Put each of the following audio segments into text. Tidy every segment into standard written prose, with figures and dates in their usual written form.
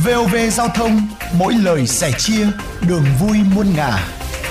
VOV Giao thông, mỗi lời sẻ chia, đường vui muôn ngả.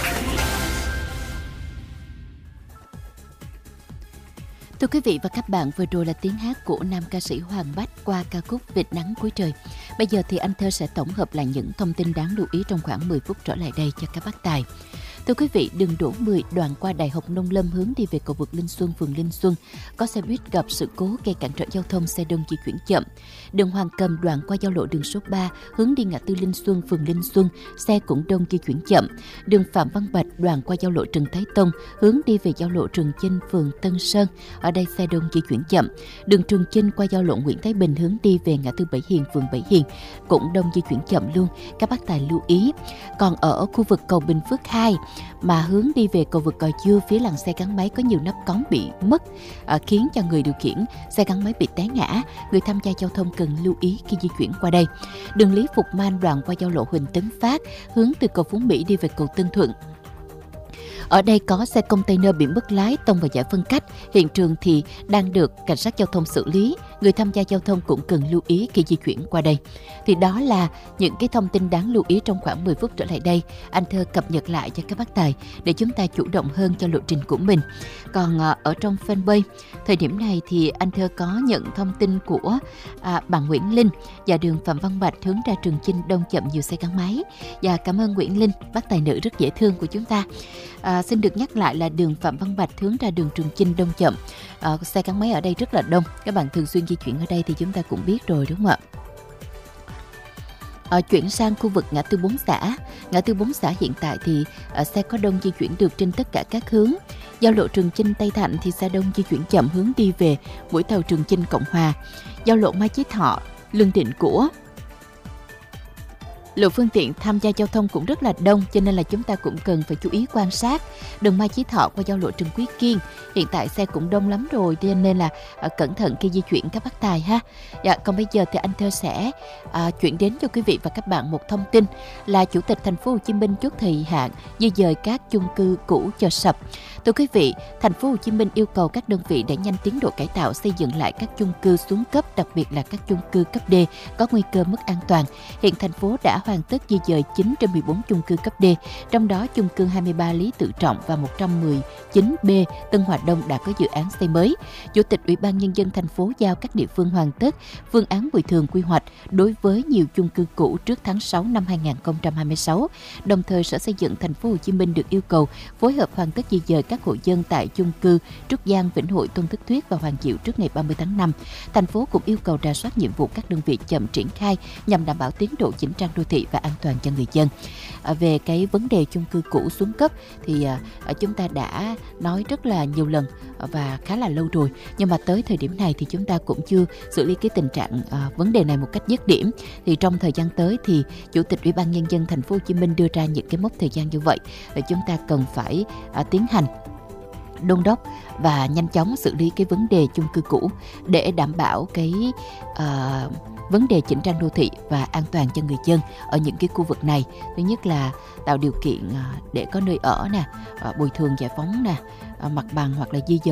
Thưa quý vị và các bạn, vừa rồi là tiếng hát của nam ca sĩ Hoàng Bách qua ca khúc Vệt nắng cuối trời. Bây giờ thì anh Thơ sẽ tổng hợp lại những thông tin đáng lưu ý trong khoảng 10 phút trở lại đây cho các bác tài. Thưa quý vị, đường Đỗ 10 đoạn qua Đại học Nông Lâm hướng đi về cầu vượt Linh Xuân, phường Linh Xuân có xe buýt gặp sự cố gây cản trở giao thông, xe đông di chuyển chậm. Đường Hoàng Cầm đoạn qua giao lộ đường số 3 hướng đi ngã tư Linh Xuân, phường Linh Xuân, xe cũng đông di chuyển chậm. Đường Phạm Văn Bạch đoạn qua giao lộ Trần Thái Tông hướng đi về giao lộ Trường Chinh, phường Tân Sơn, ở đây xe đông di chuyển chậm. Đường Trường Chinh qua giao lộ Nguyễn Thái Bình hướng đi về ngã tư Bảy Hiền, phường Bảy Hiền cũng đông di chuyển chậm luôn, các bác tài lưu ý. Còn ở khu vực cầu Bình Phước 2 mà hướng đi về cầu vượt Gò Dưa, phía làn xe gắn máy có nhiều nắp cống bị mất, khiến cho người điều khiển xe gắn máy bị té ngã. Người tham gia giao thông cần lưu ý khi di chuyển qua đây. Đường Lý Phục Man đoạn qua giao lộ Huỳnh Tấn Phát hướng từ cầu Phú Mỹ đi về cầu Tân Thuận. Ở đây có xe container bị mất lái tông vào giải phân cách. Hiện trường thì đang được cảnh sát giao thông xử lý. Người tham gia giao thông cũng cần lưu ý khi di chuyển qua đây. Thì đó là những cái thông tin đáng lưu ý trong khoảng 10 phút trở lại đây. Anh Thơ cập nhật lại cho các bác tài để chúng ta chủ động hơn cho lộ trình của mình. Còn ở trong fanpage, thời điểm này thì anh Thơ có nhận thông tin của bà Nguyễn Linh và đường Phạm Văn Bạch hướng ra Trường Chinh đông chậm nhiều xe gắn máy. Và cảm ơn Nguyễn Linh, bác tài nữ rất dễ thương của chúng ta. Xin được nhắc lại là đường Phạm Văn Bạch hướng ra đường Trường Chinh đông chậm. Xe gắn máy ở đây rất là đông. Các bạn thường xuyên di chuyển ở đây thì chúng ta cũng biết rồi, đúng không ạ? Chuyển sang khu vực ngã tư 4 xã. Ngã tư 4 xã hiện tại thì xe có đông di chuyển được trên tất cả các hướng. Giao lộ Trường Chinh Tây Thạnh thì xe đông di chuyển chậm hướng đi về mũi tàu Trường Chinh Cộng Hòa. Giao lộ Mai Chí Thọ, Lương Định Của, lượng phương tiện tham gia giao thông cũng rất là đông, cho nên là chúng ta cũng cần phải chú ý quan sát. Đường Mai Chí Thọ qua giao lộ Trần Quý Kiên, hiện tại xe cũng đông lắm rồi, cho nên là cẩn thận khi di chuyển các bác tài ha. Còn bây giờ thì anh Thơ sẽ chuyển đến cho quý vị và các bạn một thông tin là Chủ tịch Thành phố Hồ Chí Minh chốt thời hạn di dời các chung cư cũ cho sập. Thưa quý vị, Thành phố Hồ Chí Minh yêu cầu các đơn vị đẩy nhanh tiến độ cải tạo xây dựng lại các chung cư xuống cấp, đặc biệt là các chung cư cấp D có nguy cơ mất an toàn. Hiện thành phố đã hoàn tất di dời 9 trên 14 chung cư cấp D, trong đó chung cư 23 Lý Tự Trọng và 119B Tân Hòa Đông đã có dự án xây mới. Chủ tịch Ủy ban Nhân dân thành phố giao các địa phương hoàn tất phương án bồi thường quy hoạch đối với nhiều chung cư cũ trước tháng 6 năm 2026. Đồng thời, Sở Xây dựng Thành phố Hồ Chí Minh được yêu cầu phối hợp hoàn tất di dời các hộ dân tại chung cư Trúc Giang, Vĩnh Hội, Tôn Thức Thuyết và Hoàng Diệu trước ngày 30 tháng 5. Thành phố cũng yêu cầu rà soát nhiệm vụ các đơn vị chậm triển khai nhằm đảm bảo tiến độ chỉnh trang đô thị và an toàn cho người dân. Về cái vấn đề chung cư cũ xuống cấp thì chúng ta đã nói rất là nhiều lần và khá là lâu rồi, nhưng mà tới thời điểm này thì chúng ta cũng chưa xử lý cái tình trạng vấn đề này một cách dứt điểm. Thì trong thời gian tới thì Chủ tịch Ủy ban Nhân dân Thành phố Hồ Chí Minh đưa ra những cái mốc thời gian như vậy, chúng ta cần phải tiến hành đôn đốc và nhanh chóng xử lý cái vấn đề chung cư cũ để đảm bảo cái vấn đề chỉnh trang đô thị và an toàn cho người dân ở những cái khu vực này. Thứ nhất là tạo điều kiện để có nơi ở nè, bồi thường giải phóng nè, mặt bằng hoặc là di dời